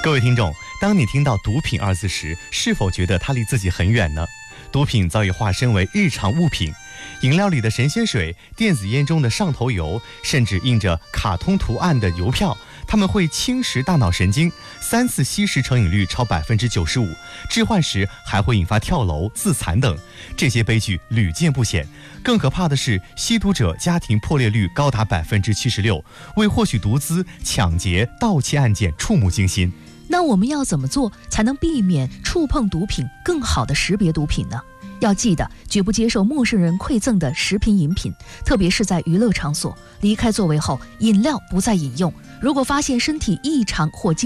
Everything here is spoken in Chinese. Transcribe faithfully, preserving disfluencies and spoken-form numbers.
各位听众，当你听到毒品二字时，是否觉得它离自己很远呢？毒品早已化身为日常物品，饮料里的神仙水，电子烟中的上头油，甚至印着卡通图案的邮票，它们会侵蚀大脑神经，三次吸食成瘾率超百分之九十五，置换时还会引发跳楼、自残等，这些悲剧屡见不鲜。更可怕的是，吸毒者家庭破裂率高达百分之七十六，为获取毒资、抢劫、盗窃案件触目惊心。 那我们要怎么做才能避免触碰毒品，更好地识别毒品呢？要记得，绝不接受陌生人馈赠的食品饮品，特别是在娱乐场所，离开座位后，饮料不再饮用。如果发现身体异常或